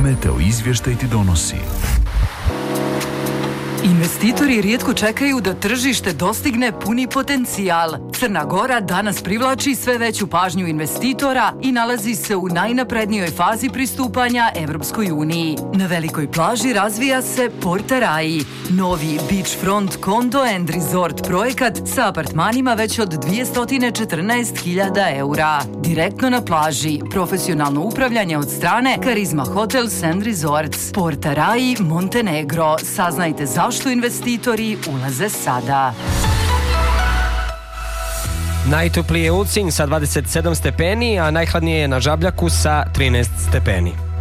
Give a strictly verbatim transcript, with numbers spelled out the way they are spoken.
Meteo izvještaj ti donosi. Investitori rijetko čekaju da tržište dostigne puni potencijal. Crna Gora danas privlači sve veću pažnju investitora i nalazi se u najnaprednijoj fazi pristupanja Evropskoj uniji. Na velikoj plaži razvija se Porta Rai, novi beachfront condo and resort projekat sa apartmanima već od dvjesto četrnaest hiljada eura. Direktno na plaži, profesionalno upravljanje od strane Karizma Hotels and Resorts. Porta Rai, Montenegro. Saznajte zašto što investitori ulaze sada. Najtoplije je Ulcinj sa dvadeset sedam stepeni, a najhladnije je na Žabljaku sa trinaest stepeni.